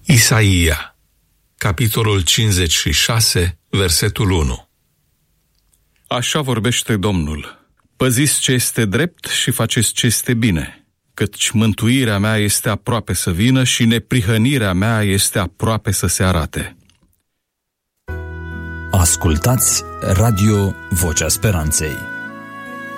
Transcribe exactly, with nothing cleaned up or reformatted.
Isaia, capitolul cincizeci și șase, versetul unu. Așa vorbește Domnul: păziți ce este drept și faceți ce este bine, căci mântuirea mea este aproape să vină și neprihănirea mea este aproape să se arate. Ascultați Radio Vocea Speranței.